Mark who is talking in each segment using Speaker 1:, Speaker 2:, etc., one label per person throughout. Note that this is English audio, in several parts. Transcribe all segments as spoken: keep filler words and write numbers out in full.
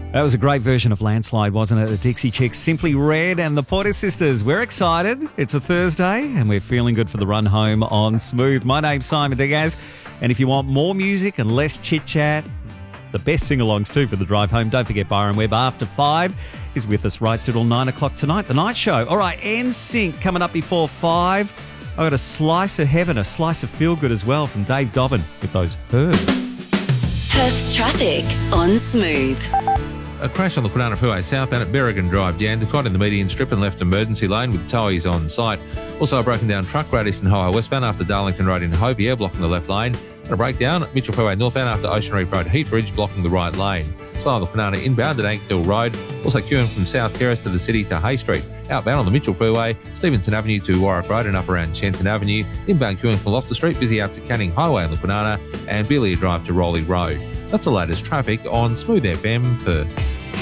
Speaker 1: That was a great version of Landslide, wasn't it? The Dixie Chicks, Simply Red and the Porter Sisters. We're excited. It's a Thursday and we're feeling good for the run home on Smooth. My name's Simon Diaz, and if you want more music and less chit-chat, the best sing-alongs too for the drive home, don't forget Byron Webb after five is with us right till nine o'clock tonight, the night show. All right, N Sync coming up before five. I've got a slice of heaven, a slice of feel-good as well from Dave Dobbin with those Herbs.
Speaker 2: Perth's traffic on Smooth.
Speaker 3: A crash on the Kwinana Freeway southbound at Berrigan Drive jammed, caught in the median strip and left emergency lane with towies on site. Also a broken down truck road Eastern Highway westbound after Darlington Road in Hovier, blocking the left lane. And a breakdown at Mitchell Freeway northbound after Ocean Reef Road Heat Bridge, blocking the right lane. Slow on the Kwinana inbound at Ankerstall Road. Also queuing from South Terrace to the city to Hay Street. Outbound on the Mitchell Freeway, Stevenson Avenue to Warwick Road and up around Shenton Avenue. Inbound queuing from Loftus Street, busy out to Canning Highway on the Kwinana and Belia Drive to Rowley Road. That's the latest traffic on Smooth F M Perth.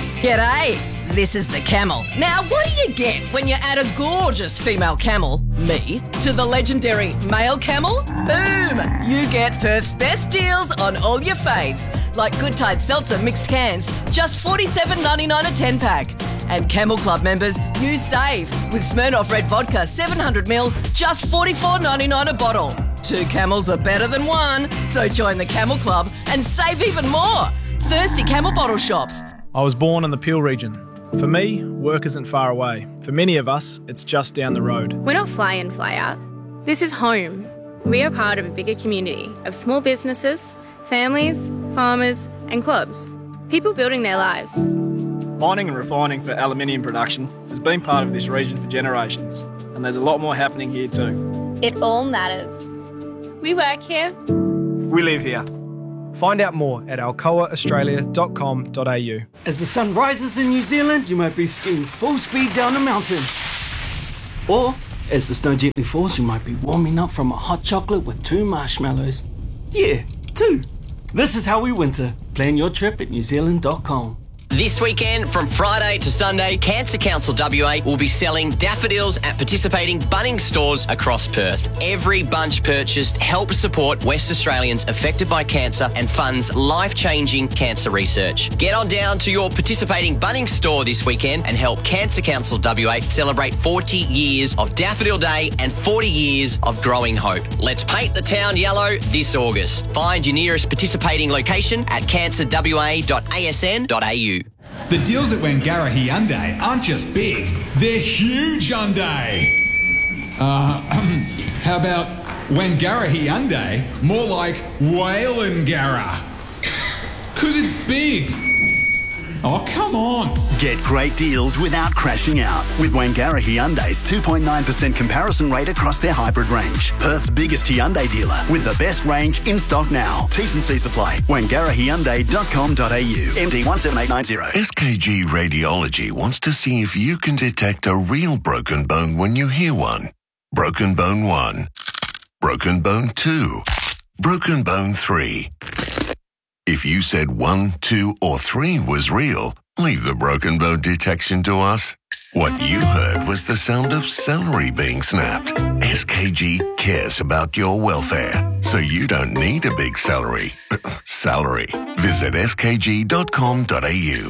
Speaker 4: G'day, this is the Camel. Now, what do you get when you add a gorgeous female camel, me, to the legendary male camel? Boom! You get Perth's best deals on all your faves, like Good Tide Seltzer mixed cans, just forty-seven ninety-nine a ten-pack. And Camel Club members, you save with Smirnoff Red Vodka seven hundred milliliters, just forty-four ninety-nine a bottle. Two camels are better than one, so join the Camel Club and save even more. Thirsty Camel bottle shops.
Speaker 5: I was born in the Peel region. For me, work isn't far away. For many of us, it's just down the road.
Speaker 6: We're not fly in, fly out. This is home. We are part of a bigger community of small businesses, families, farmers and clubs. People building their lives.
Speaker 5: Mining and refining for aluminium production has been part of this region for generations, and there's a lot more happening here too.
Speaker 6: It all matters. We work here.
Speaker 5: We live here. Find out more at alcoa australia dot com dot a u.
Speaker 7: As the sun rises in New Zealand, you might be skiing full speed down a mountain. Or, as the snow gently falls, you might be warming up from a hot chocolate with two marshmallows. Yeah, two. This is how we winter. Plan your trip at new zealand dot com.
Speaker 8: This weekend, from Friday to Sunday, Cancer Council W A will be selling daffodils at participating Bunnings stores across Perth. Every bunch purchased helps support West Australians affected by cancer and funds life-changing cancer research. Get on down to your participating Bunnings store this weekend and help Cancer Council W A celebrate forty years of Daffodil Day and forty years of growing hope. Let's paint the town yellow this August. Find your nearest participating location at cancer w a dot a s n dot a u.
Speaker 9: The deals at Wangara Hyundai aren't just big, they're huge Hyundai. Uh, how about Wangara Hyundai? More like Whalengara. Because it's big. Oh, come on.
Speaker 10: Get great deals without crashing out with Wangara Hyundai's two point nine percent comparison rate across their hybrid range. Perth's biggest Hyundai dealer with the best range in stock now. T's and C's apply. wangara hyundai dot com dot a u. M D one seven eight nine zero.
Speaker 11: S K G Radiology wants to see if you can detect a real broken bone when you hear one. Broken bone one. Broken bone two. Broken bone three. If you said one, two, or three was real, leave the broken bone detection to us. What you heard was the sound of celery being snapped. S K G cares about your welfare, so you don't need a big celery. Salary. Visit s k g dot com dot a u.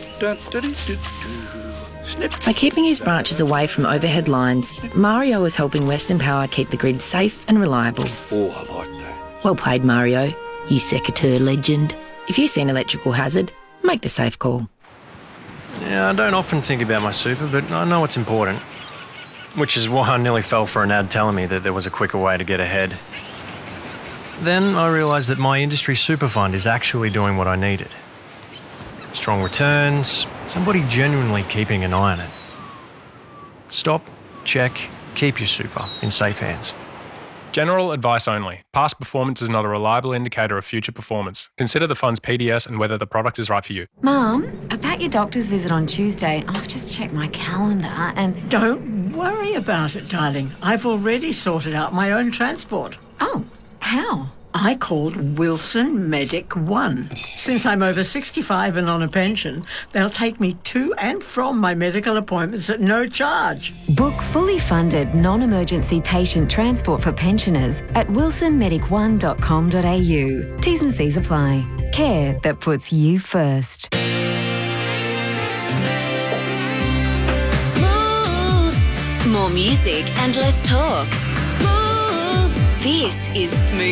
Speaker 12: By keeping his branches away from overhead lines, Mario is helping Western Power keep the grid safe and reliable.
Speaker 13: Oh, I like that.
Speaker 12: Well played, Mario. You secateur legend. If you see an electrical hazard, make the safe call.
Speaker 14: Yeah, I don't often think about my super, but I know it's important. Which is why I nearly fell for an ad telling me that there was a quicker way to get ahead. Then I realised that my industry super fund is actually doing what I needed. Strong returns, somebody genuinely keeping an eye on it. Stop, check, keep your super in safe hands.
Speaker 15: General advice only. Past performance is not a reliable indicator of future performance. Consider the fund's P D S and whether the product is right for you.
Speaker 16: Mum, about your doctor's visit on Tuesday, I've just checked my calendar and...
Speaker 17: Don't worry about it, darling. I've already sorted out my own transport.
Speaker 16: Oh, how?
Speaker 17: I called Wilson Medic One. Since I'm over sixty-five and on a pension, they'll take me to and from my medical appointments at no charge.
Speaker 16: Book fully funded non-emergency patient transport for pensioners at wilson medic one dot com dot a u. T's and C's apply. Care that puts you first.
Speaker 2: More music and less talk. Smooth. This is Smooth.